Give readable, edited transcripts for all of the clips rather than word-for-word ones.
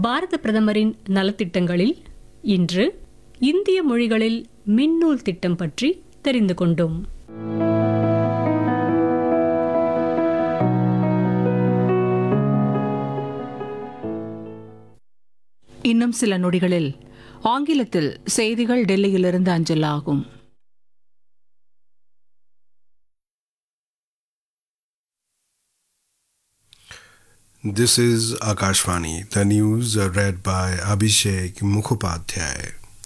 பாரத பிரதமரின் நலத்திட்டங்களில் இன்று இந்திய மொழிகளில் மின்னூல் திட்டம் பற்றி தெரிந்து கொண்டோம். இன்னும் சில நொடிகளில் ஆங்கிலத்தில் செய்திகள் டெல்லியிலிருந்து அஞ்சலாகும். This is Akashvani. The news are read by Abhishek Mukhopadhyay.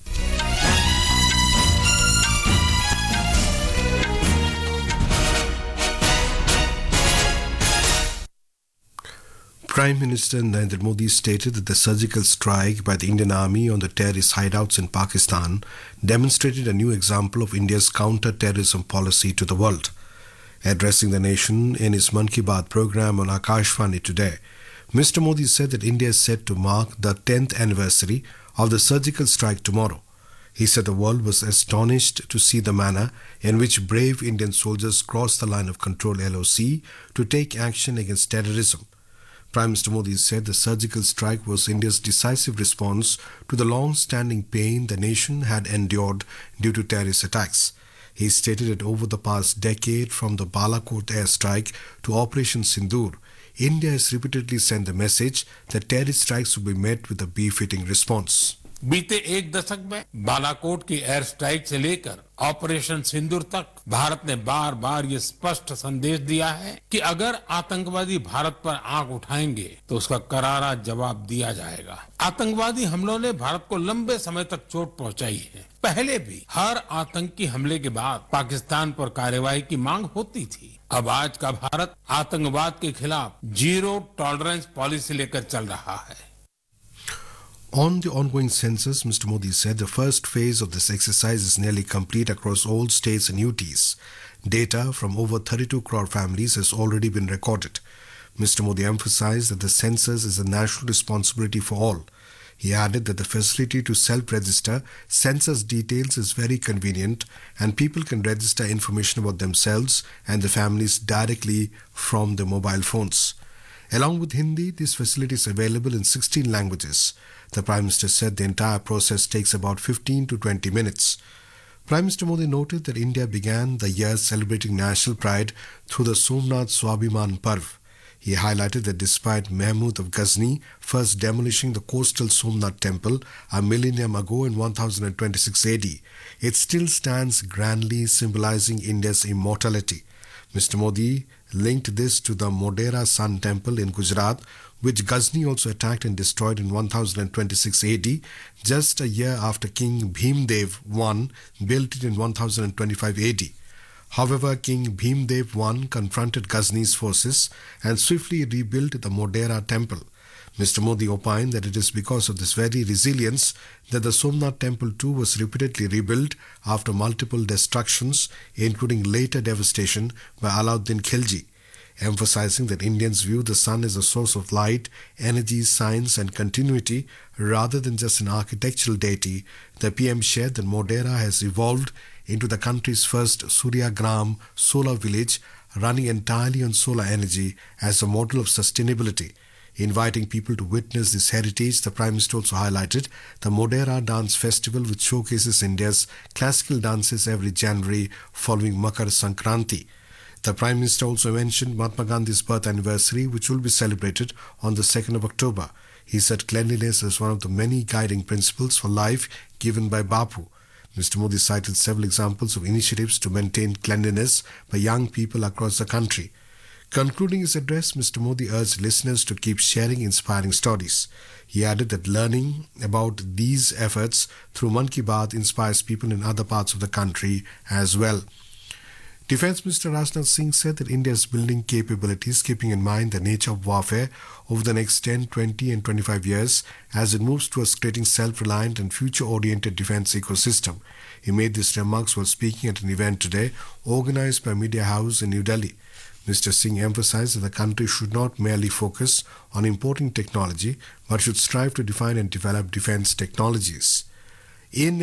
Prime Minister Narendra Modi stated that the surgical strike by the Indian Army on the terrorist hideouts in Pakistan demonstrated a new example of India's counter-terrorism policy to the world. Addressing the nation in his Mann Ki Baat program on Akashvani today, Mr. Modi said that India is set to mark the 10th anniversary of the surgical strike tomorrow. He said the world was astonished to see the manner in which brave Indian soldiers crossed the line of control LOC to take action against terrorism. Prime Minister Modi said the surgical strike was India's decisive response to the long-standing pain the nation had endured due to terrorist attacks. He stated that over the past decade, from the Balakot airstrike to Operation Sindoor, India has repeatedly sent the message that terrorist strikes will be met with a befitting response. बीते एक दशक में बालाकोट की air strike से लेकर operation सिंदूर तक भारत ने बार बार ये स्पष्ट संदेश दिया है कि अगर आतंकवादी भारत पर आंख उठाएंगे तो उसका करारा जवाब दिया जाएगा। आतंकवादी हमलों ने भारत को लंबे समय तक चोट पहुंचाई है। पहले भी हर आतंकी हमले के बाद पाकिस्तान पर कार्रवाई की मांग होती थी। अब आज का भारत आतंकवाद के खिलाफ जीरो टॉलरेंस पॉलिसी लेकर चल रहा है। On the ongoing census, Mr. Modi said the first phase of this exercise is nearly complete across all states and UTs. Data from over 32 crore families has already been recorded. Mr. Modi emphasized that the census is a national responsibility for all. He added that the facility to self-register census details is very convenient and people can register information about themselves and their families directly from their mobile phones. Along with Hindi, this facility is available in 16 languages. The Prime Minister said the entire process takes about 15 to 20 minutes. Prime Minister Modi noted that India began the year celebrating national pride through the Somnath Swabhiman Parv. He highlighted that despite Mahmud of Ghazni first demolishing the coastal Somnath temple a millennium ago in 1026 AD, it still stands grandly symbolizing India's immortality. Mr. Modi linked this to the Modhera Sun Temple in Gujarat, which Ghazni also attacked and destroyed in 1026 AD, just a year after King Bhimdev I built it in 1025 AD. However, King Bhimdev I confronted Ghazni's forces and swiftly rebuilt the Modhera temple. Mr. Modi opined that it is because of this very resilience that the Somnath temple too was repeatedly rebuilt after multiple destructions, including later devastation by Alauddin Khilji. Emphasizing that Indians view the sun as a source of light, energy, science and continuity rather than just an architectural deity, the PM shared that Modhera has evolved into the country's first Surya Gram solar village running entirely on solar energy as a model of sustainability. Inviting people to witness this heritage, the Prime Minister also highlighted the Modhera Dance Festival, which showcases India's classical dances every January following Makar Sankranti. The Prime Minister also mentioned Mahatma Gandhi's birth anniversary, which will be celebrated on the 2nd of October. He said cleanliness is one of the many guiding principles for life given by Bapu. Mr. Modi cited several examples of initiatives to maintain cleanliness by young people across the country. Concluding his address, Mr. Modi urged listeners to keep sharing inspiring stories. He added that learning about these efforts through Mann Ki Baat inspires people in other parts of the country as well. Defence Minister Rajnath Singh said that India is building capabilities, keeping in mind the nature of warfare over the next 10, 20 and 25 years as it moves towards creating self-reliant and future-oriented defence ecosystem. He made these remarks while speaking at an event today organised by Media House in New Delhi. Mr. Singh emphasized that the country should not merely focus on importing technology, but should strive to define and develop defence technologies. In